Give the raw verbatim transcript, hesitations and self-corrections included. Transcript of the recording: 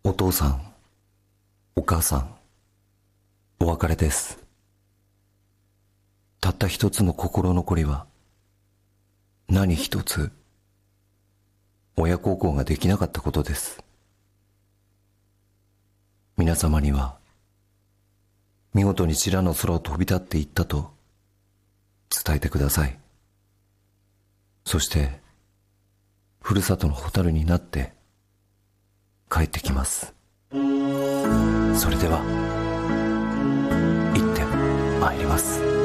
お父さん、お母さん、お別れです。たった一つの心残りは、何一つ、親孝行ができなかったことです。皆様には、見事に白の空を飛び立っていったと伝えてください。そして、ふるさとの蛍になって帰ってきます。それでは、行ってまいります。